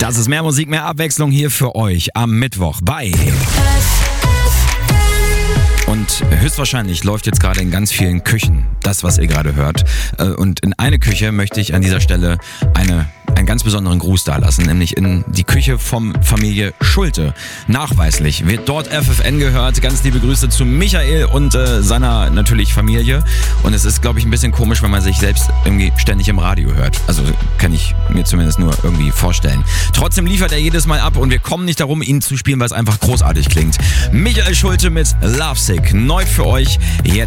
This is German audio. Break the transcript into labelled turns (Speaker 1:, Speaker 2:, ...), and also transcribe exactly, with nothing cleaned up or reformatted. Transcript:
Speaker 1: Das ist mehr Musik, mehr Abwechslung hier für euch am Mittwoch bei... Und höchstwahrscheinlich läuft jetzt gerade in ganz vielen Küchen das, was ihr gerade hört. Und in eine Küche möchte ich an dieser Stelle eine, einen ganz besonderen Gruß dalassen, nämlich in die Küche vom Familie Schulte. Nachweislich wird dort F F N gehört. Ganz liebe Grüße zu Michael und äh, seiner natürlich Familie. Und es ist, glaube ich, ein bisschen komisch, wenn man sich selbst irgendwie ständig im Radio hört. Also kann ich mir zumindest nur irgendwie vorstellen. Trotzdem liefert er jedes Mal ab und wir kommen nicht darum, ihn zu spielen, weil es einfach großartig klingt. Michael Schulte mit Lovesick. Neu für euch. Jetzt